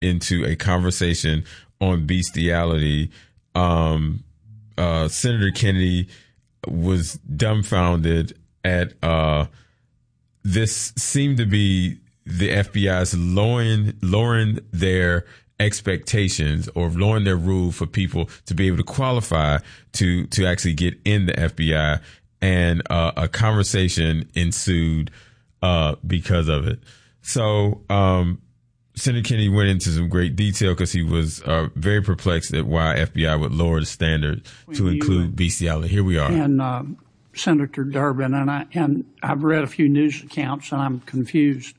into a conversation on bestiality, Senator Kennedy was dumbfounded at this seemed to be the FBI's lowering their expectations or lowering their rule for people to be able to qualify to actually get in the FBI, and a conversation ensued because of it. So Senator Kennedy went into some great detail because he was very perplexed at why FBI would lower the standard to include bestiality. Here we are. And Senator Durbin, and I've read a few news accounts, and I'm confused.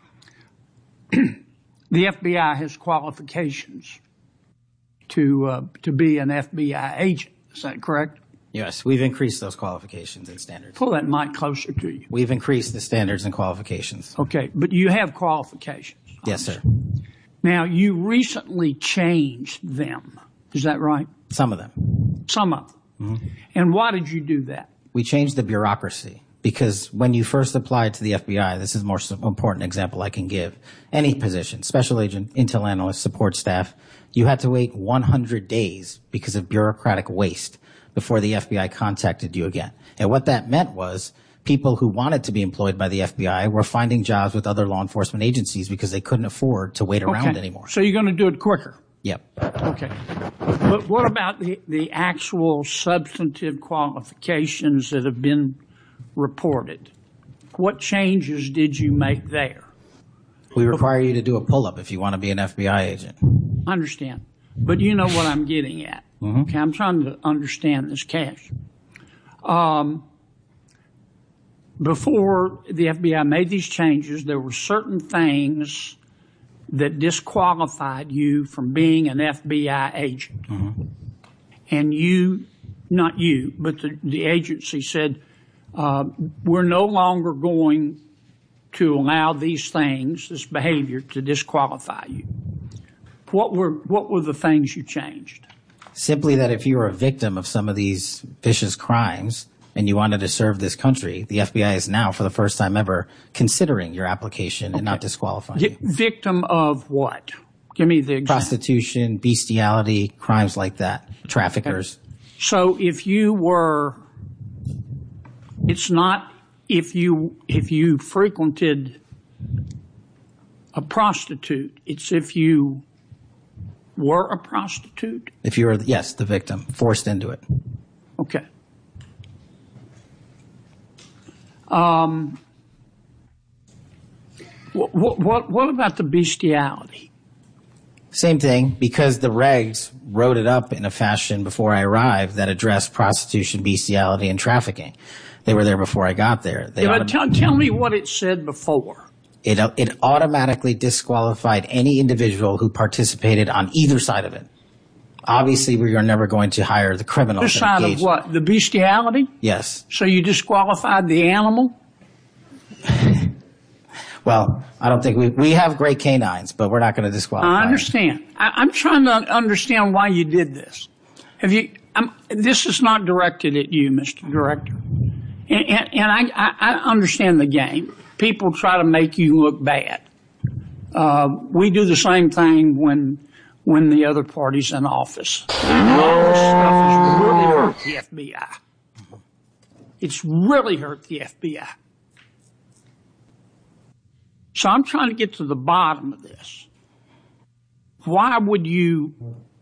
The FBI has qualifications to be an FBI agent. Is that correct? Yes, we've increased those qualifications and standards. Pull that mic closer to you. We've increased the standards and qualifications. Okay, but you have qualifications. Yes, sir. Now, you recently changed them. Is that right? Some of them. Some of them. Mm-hmm. And why did you do that? We changed the bureaucracy because when you first applied to the FBI, this is the most important example I can give. Any position, special agent, intel analyst, support staff, you had to wait 100 days because of bureaucratic waste before the FBI contacted you again. And what that meant was people who wanted to be employed by the FBI were finding jobs with other law enforcement agencies because they couldn't afford to wait around anymore. So you're going to do it quicker? Yep. Okay. But what about the actual substantive qualifications that have been reported? What changes did you make there? We require you to do a pull-up if you want to be an FBI agent. I understand. But you know what I'm getting at. Mm-hmm. Okay, I'm trying to understand this cash. Before the FBI made these changes, there were certain things that disqualified you from being an FBI agent. Mm-hmm. And you, not you, but the agency said, we're no longer going to allow these things, this behavior, to disqualify you. What were the things you changed? Simply that if you were a victim of some of these vicious crimes and you wanted to serve this country, the FBI is now, for the first time ever, considering your application and not disqualifying you. Victim of what? Give me the example. Prostitution, bestiality, crimes like that, traffickers. Okay. So if you were, it's not if you frequented a prostitute, it's if you were a prostitute? If you were, yes, the victim, forced into it. Okay. What about the bestiality? Same thing, because the regs wrote it up in a fashion before I arrived that addressed prostitution, bestiality, and trafficking. They were there before I got there. But tell me what it said before. It automatically disqualified any individual who participated on either side of it. Obviously, we are never going to hire the criminals. This side of what? The bestiality? Yes. So you disqualified the animal? Well, I don't think we have great canines, but we're not going to disqualify. I understand. I'm trying to understand why you did this. This is not directed at you, Mr. Director. And I understand the game. People try to make you look bad. We do the same thing when the other party's in office. All this stuff has really hurt the FBI. It's really hurt the FBI. So I'm trying to get to the bottom of this. Why would you,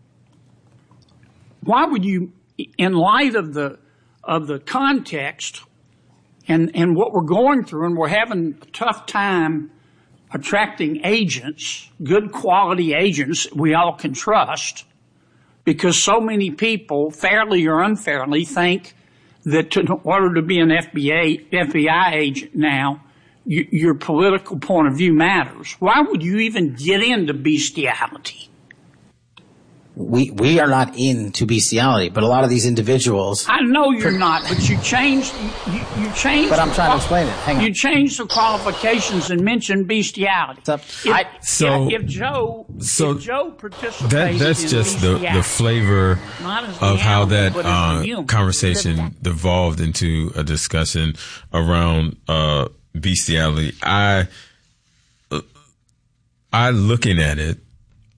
in light of the context and what we're going through, and we're having a tough time attracting agents, good quality agents we all can trust, because so many people, fairly or unfairly, think that in order to be an FBI agent now, your political point of view matters. Why would you even get into bestiality? We are not into bestiality, but a lot of these individuals. I know you're not, but you changed. You changed. But I'm trying to explain it. Hang on. You changed the qualifications and mentioned bestiality. If Joe participated, that's just the flavor of how that conversation devolved into a discussion around bestiality. I looking at it,